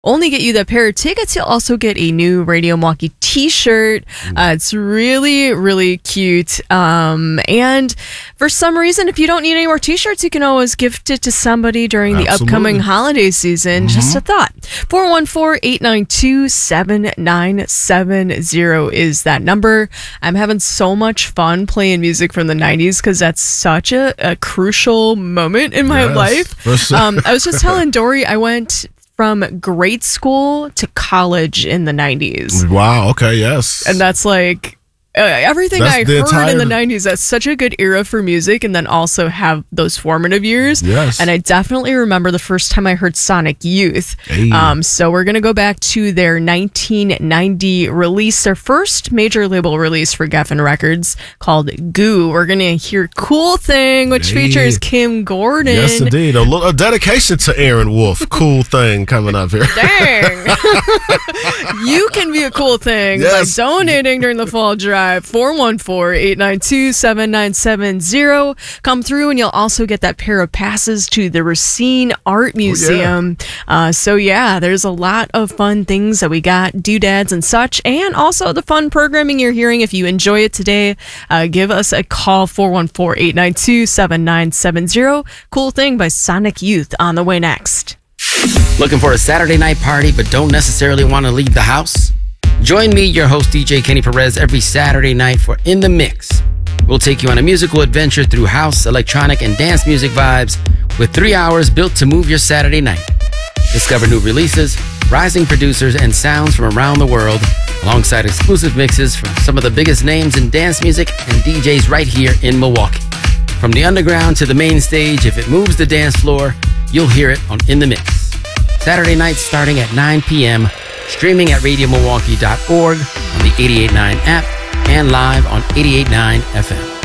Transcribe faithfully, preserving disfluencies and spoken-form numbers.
only get you that pair of tickets, you'll also get a new Radio Milwaukee t-shirt. Uh, it's really, really cute. Um, and for some reason, if you don't need any more t-shirts, you can always gift it to somebody during the Absolutely. upcoming holiday season. Mm-hmm. Just a thought. four one four, eight nine two, seven nine seven zero is that number. I'm having so much fun playing music from the nineties because that's such a, a crucial moment in my Yes, life. for sure. Um, I was just telling Dory, I went from grade school to college in the nineties. Wow. Okay. Yes. And that's like uh, everything That's I the heard entire- in the nineties. That's such a good era for music, and then also have those formative years. Yes. And I definitely remember the first time I heard Sonic Youth. Hey. Um, so we're going to go back to their nineteen ninety release, their first major label release for Geffen Records called Goo. We're going to hear Cool Thing, which Hey. features Kim Gordon. Yes, indeed. A, little, a dedication to Aaron Wolf. Cool thing coming up here. Dang. You can be a cool thing Yes. by donating during the fall drive. four one four, eight nine two, seven nine seven zero. Come through and you'll also get that pair of passes to the Racine Art Museum. uh, so yeah, there's a lot of fun things that we got, doodads and such, and also the fun programming you're hearing. If you enjoy it today, uh, give us a call, four one four, eight nine two, seven nine seven zero. Cool Thing by Sonic Youth on the way next. Looking for a Saturday night party but don't necessarily want to leave the house? Join me, your host D J Kenny Perez, every Saturday night for In the Mix. We'll take you on a musical adventure through house, electronic, and dance music vibes with three hours built to move your Saturday night. Discover new releases, rising producers, and sounds from around the world, alongside exclusive mixes from some of the biggest names in dance music and D Js right here in Milwaukee. From the underground to the main stage, if it moves the dance floor, you'll hear it on In the Mix. Saturday nights starting at nine p.m., streaming at radio milwaukee dot org, on the eighty-eight point nine app, and live on eighty-eight point nine F M.